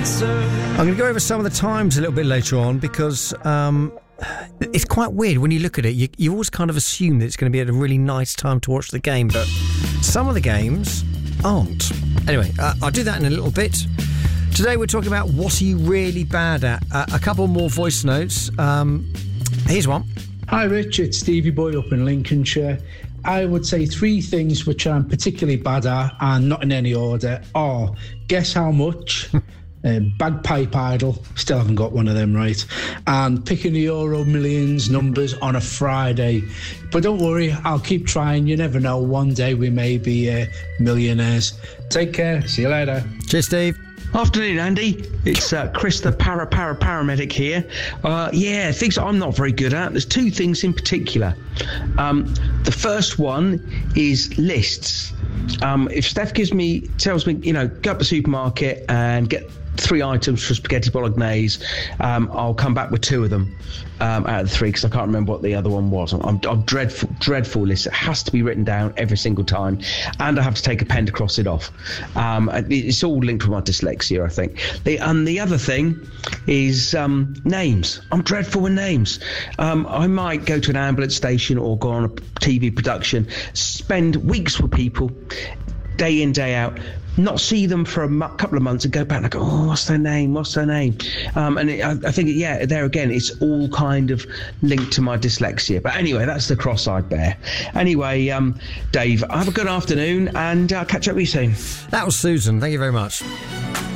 I'm going to go over some of the times a little bit later on because it's quite weird when you look at it. You always kind of assume that it's going to be at a really nice time to watch the game, but some of the games aren't. Anyway, I'll do that in a little bit. Today we're talking about what are you really bad at. A couple more voice notes. Here's one. Hi Rich, it's Stevie Boy up in Lincolnshire. I would say 3 things which I'm particularly bad at, and not in any order, are guess how much, bagpipe idol, still haven't got one of them right, and picking the Euro Millions numbers on a Friday. But don't worry, I'll keep trying. You never know, one day we may be millionaires. Take care, see you later. Cheers, Steve. Afternoon, Andy. It's Chris, the paramedic here. Things I'm not very good at. There's 2 things in particular. The first one is lists. If Steph tells me, go up to the supermarket and get 3 items for spaghetti bolognese, I'll come back with 2 of them out of the 3 because I can't remember what the other one was. I'm dreadful list. It has to be written down every single time, and I have to take a pen to cross it off. It's all linked with my dyslexia, I think. The other thing is names. I'm dreadful with names. I might go to an ambulance station or go on a TV production, spend weeks with people, day in, day out, not see them for a couple of months and go back and I go, what's their name? I think, there again, it's all kind of linked to my dyslexia. But anyway, that's the cross I bear. Anyway, Dave, have a good afternoon and I'll catch up with you soon. That was Susan. Thank you very much.